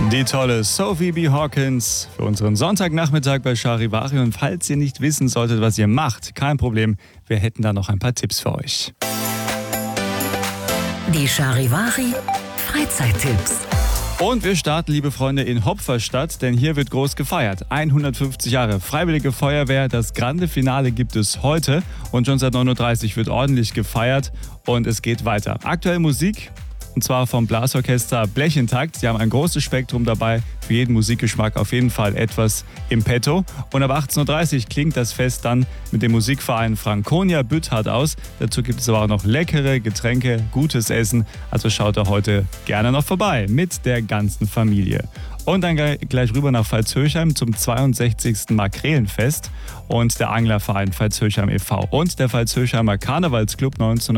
Die tolle Sophie B. Hawkins für unseren Sonntagnachmittag bei Charivari. Und falls ihr nicht wissen solltet, was ihr macht, kein Problem, wir hätten da noch ein paar Tipps für euch. Die Charivari Freizeittipps. Und wir starten, liebe Freunde, in Hopferstadt, denn hier wird groß gefeiert. 150 Jahre Freiwillige Feuerwehr, das Grande Finale gibt es heute und schon seit 9.30 Uhr wird ordentlich gefeiert und es geht weiter. Aktuell Musik, und zwar vom Blasorchester Blechintakt. Die haben ein großes Spektrum dabei, für jeden Musikgeschmack auf jeden Fall etwas im Petto. Und ab 18.30 Uhr klingt das Fest dann mit dem Musikverein Franconia Bütthardt aus. Dazu gibt es aber auch noch leckere Getränke, gutes Essen. Also schaut da heute gerne noch vorbei mit der ganzen Familie. Und dann gleich rüber nach Pfalzhöchheim zum 62. Makrelenfest und der Anglerverein Pfalzhöchheim e.V. und der Pfalzhöchheimer Karnevalsclub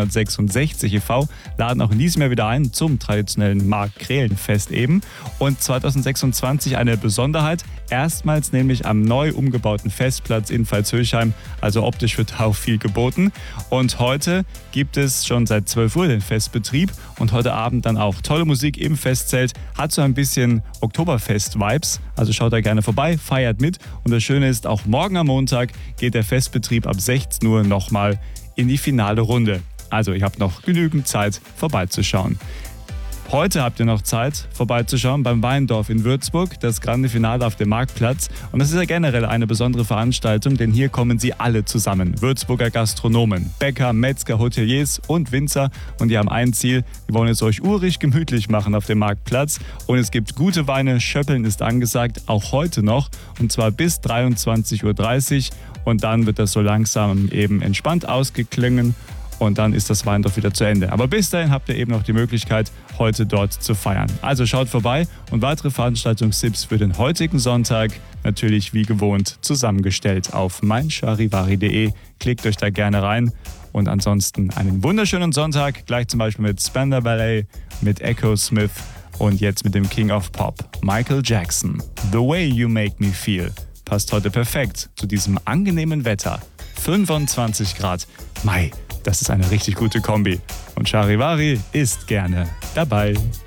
1966 e.V. laden auch in diesem Jahr wieder ein zum traditionellen Makrelenfest eben. Und 2026 eine Besonderheit, erstmals nämlich am neu umgebauten Festplatz in Pfalzhöchheim, also optisch wird auch viel geboten. Und heute gibt es schon seit 12 Uhr den Festbetrieb und heute Abend dann auch tolle Musik im Festzelt, hat so ein bisschen Oktoberfest-Vibes, also schaut da gerne vorbei, feiert mit. Und das Schöne ist, auch morgen am Montag geht der Festbetrieb ab 16 Uhr nochmal in die finale Runde. Also ihr habt noch genügend Zeit vorbeizuschauen. Heute habt ihr noch Zeit, vorbeizuschauen beim Weindorf in Würzburg, das Grande Finale auf dem Marktplatz. Und das ist ja generell eine besondere Veranstaltung, denn hier kommen sie alle zusammen. Würzburger Gastronomen, Bäcker, Metzger, Hoteliers und Winzer. Und die haben ein Ziel, die wollen es euch urig gemütlich machen auf dem Marktplatz. Und es gibt gute Weine, Schöppeln ist angesagt, auch heute noch. Und zwar bis 23.30 Uhr. Und dann wird das so langsam eben entspannt ausgeklungen. Und dann ist das Weindorf wieder zu Ende. Aber bis dahin habt ihr eben noch die Möglichkeit, heute dort zu feiern. Also schaut vorbei und weitere Veranstaltungstipps für den heutigen Sonntag natürlich wie gewohnt zusammengestellt auf meincharivari.de. Klickt euch da gerne rein und ansonsten einen wunderschönen Sonntag, gleich zum Beispiel mit Spandau Ballet, mit Echo Smith und jetzt mit dem King of Pop, Michael Jackson. The Way You Make Me Feel passt heute perfekt zu diesem angenehmen Wetter. 25 Grad. Mai. Das ist eine richtig gute Kombi. Und Charivari ist gerne dabei.